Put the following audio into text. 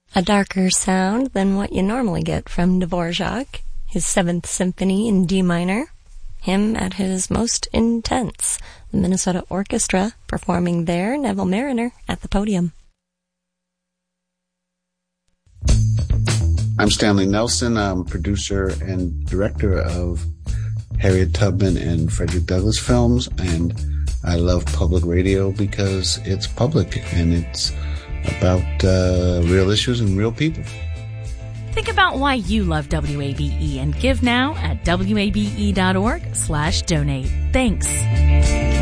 A darker sound than what you normally get from Dvorak, his Seventh Symphony in D minor. Him at his most intense, the Minnesota Orchestra performing their Neville Mariner at the podium. I'm Stanley Nelson. I'm producer and director of Harriet Tubman and Frederick Douglass films, and I love public radio because it's public and it's about real issues and real people. Think about why you love WABE and give now at wabe.org/donate. Thanks.